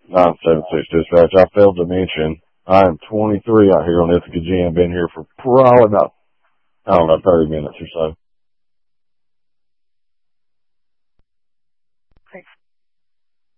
976 dispatch. I failed to mention I am 23 out here on Ithaca Gym. Been here for probably about, 30 minutes or so.